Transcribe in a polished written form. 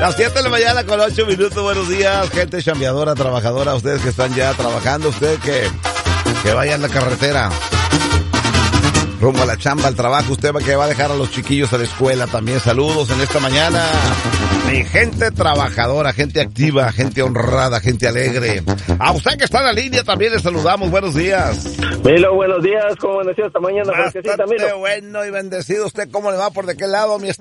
Las 7 de la mañana con 8 minutos. Buenos días, gente chambeadora, trabajadora. Ustedes que están ya trabajando, ustedes que vayan en la carretera rumbo a la chamba, al trabajo, usted que va a dejar a los chiquillos a la escuela también. Saludos en esta mañana. Mi gente trabajadora, gente activa, gente honrada, gente alegre. A usted que está en la línea también le saludamos. Buenos días. Milo, buenos días. ¿Cómo amaneció esta mañana? Bastante bueno y bendecido. ¿Usted cómo le va? ¿Por de qué lado, mi estimado?